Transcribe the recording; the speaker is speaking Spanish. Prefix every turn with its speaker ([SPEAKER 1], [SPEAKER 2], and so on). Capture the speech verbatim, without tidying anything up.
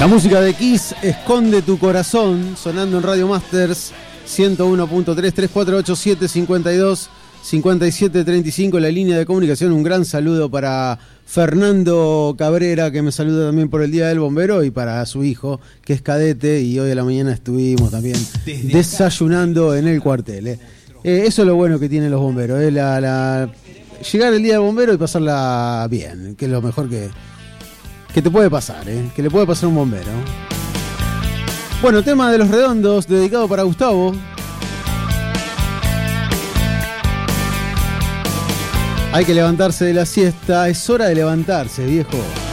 [SPEAKER 1] La música de Kiss, Esconde tu corazón, sonando en Radio Masters ciento uno punto tres, tres cuatro ocho siete, cinco dos, cinco siete tres cinco, la línea de comunicación. Un gran saludo para Fernando Cabrera, que me saluda también por el Día del Bombero, y para su hijo, que es cadete, y hoy a la mañana estuvimos también desayunando en el cuartel. Eh. Eh, eso es lo bueno que tienen los bomberos, eh, la, la... llegar el Día del Bombero y pasarla bien, que es lo mejor que... que te puede pasar, ¿eh? Que le puede pasar a un bombero. Bueno, tema de Los Redondos, dedicado para Gustavo. Hay que levantarse de la siesta, es hora de levantarse, viejo.